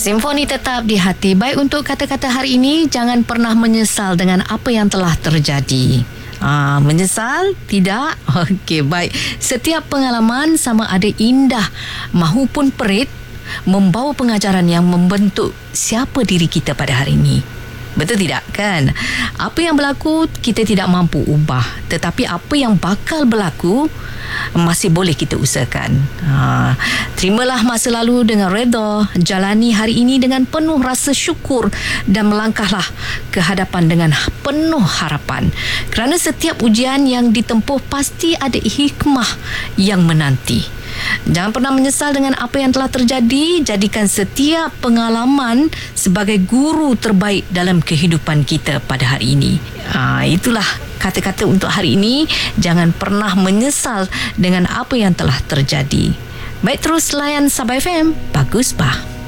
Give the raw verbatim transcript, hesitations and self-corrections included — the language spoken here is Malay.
Simfoni tetap di hati. Baik, untuk kata-kata hari ini, jangan pernah menyesal dengan apa yang telah terjadi. Ah, menyesal? Tidak? Okey, baik. Setiap pengalaman, sama ada indah mahupun perit, membawa pengajaran yang membentuk siapa diri kita pada hari ini. Betul tidak, kan? Apa yang berlaku kita tidak mampu ubah, tetapi apa yang bakal berlaku masih boleh kita usahakan. Ha, terimalah masa lalu dengan redha, jalani hari ini dengan penuh rasa syukur dan melangkahlah ke hadapan dengan penuh harapan. Kerana setiap ujian yang ditempuh pasti ada hikmah yang menanti. Jangan pernah menyesal dengan apa yang telah terjadi. Jadikan setiap pengalaman sebagai guru terbaik dalam kehidupan kita pada hari ini. Ha, itulah kata-kata untuk hari ini. Jangan pernah menyesal dengan apa yang telah terjadi. Baik, terus layan Sabah F M. Bagus, bah.